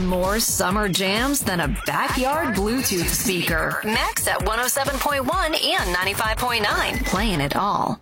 More summer jams than a backyard Bluetooth speaker. Max at 107.1 and 95.9. Playing it all.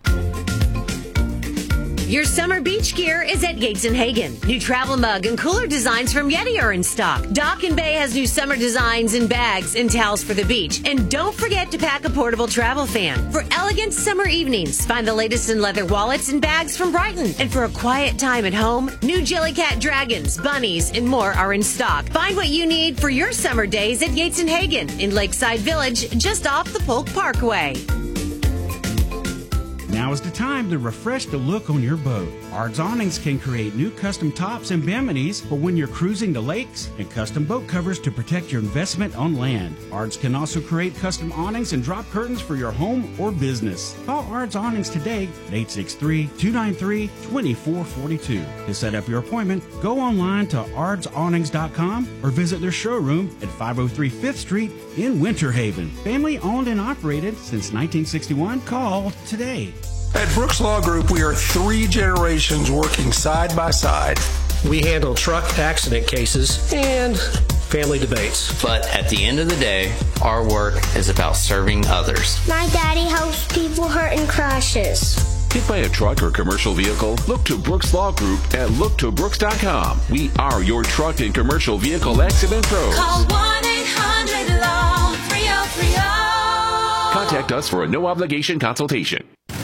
Your summer beach gear is at Gates & Hagen. New travel mug and cooler designs from Yeti are in stock. Dock & Bay has new summer designs in bags and towels for the beach. And don't forget to pack a portable travel fan. For elegant summer evenings, find the latest in leather wallets and bags from Brighton. And for a quiet time at home, new Jellycat dragons, bunnies, and more are in stock. Find what you need for your summer days at Gates & Hagen in Lakeside Village, just off the Polk Parkway. Now is the time to refresh the look on your boat. Ard's Awnings can create new custom tops and biminis for when you're cruising the lakes and custom boat covers to protect your investment on land. Ard's can also create custom awnings and drop curtains for your home or business. Call Ard's Awnings today at 863-293-2442. To set up your appointment, go online to ardsawnings.com or visit their showroom at 503 5th Street in Winter Haven. Family owned and operated since 1961. Call today. At Brooks Law Group, we are 3 generations working side by side. We handle truck accident cases and family debates. But at the end of the day, our work is about serving others. My daddy helps people hurt in crashes. Hit by a truck or commercial vehicle? Look to Brooks Law Group at looktobrooks.com. We are your truck and commercial vehicle accident pros. Call 1-800-LAW-3030. Contact us for a no-obligation consultation.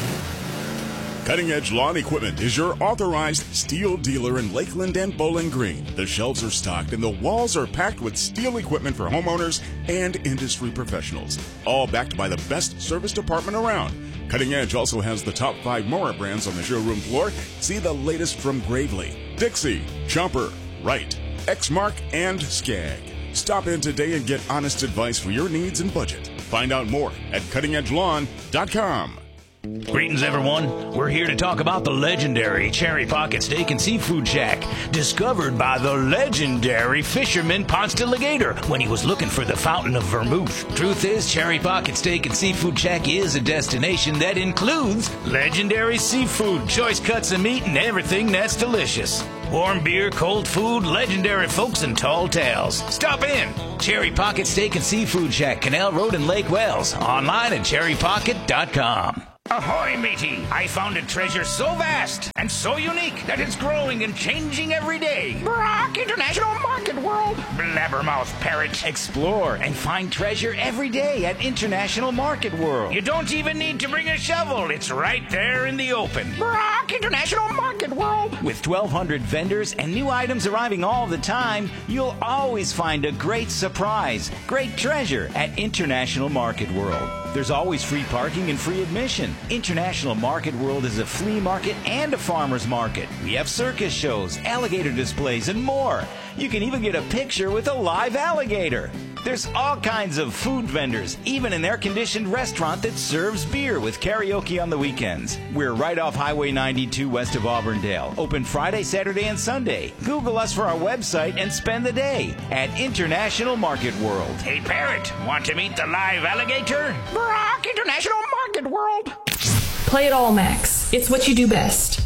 Cutting Edge Lawn Equipment is your authorized steel dealer in Lakeland and Bowling Green. The shelves are stocked and the walls are packed with steel equipment for homeowners and industry professionals, all backed by the best service department around. Cutting Edge also has the top 5 mower brands on the showroom floor. See the latest from Gravely, Dixie, Chomper, Wright, Exmark, and Skag. Stop in today and get honest advice for your needs and budget. Find out more at cuttingedgelawn.com. Greetings, everyone. We're here to talk about the legendary Cherry Pocket Steak and Seafood Shack, discovered by the legendary fisherman Ponce de Legator when he was looking for the fountain of vermouth. Truth is, Cherry Pocket Steak and Seafood Shack is a destination that includes legendary seafood, choice cuts of meat, and everything that's delicious. Warm beer, cold food, legendary folks, and tall tales. Stop in. Cherry Pocket Steak and Seafood Shack, Canal Road in Lake Wells. Online at cherrypocket.com. Ahoy, matey! I found a treasure so vast and so unique that it's growing and changing every day. Brock International Market World. Blabbermouth parrot. Explore and find treasure every day at International Market World. You don't even need to bring a shovel. It's right there in the open. Brock International Market World. With 1,200 vendors and new items arriving all the time, you'll always find a great surprise, great treasure at International Market World. There's always free parking and free admission. International Market World is a flea market and a farmer's market. We have circus shows, alligator displays, and more. You can even get a picture with a live alligator. There's all kinds of food vendors, even an air-conditioned restaurant that serves beer with karaoke on the weekends. We're right off Highway 92 west of Auburndale. Open Friday, Saturday, and Sunday. Google us for our website and spend the day at International Market World. Hey, Parrot, want to meet the live alligator? Brock International Market World. Play it all, Max. It's what you do best.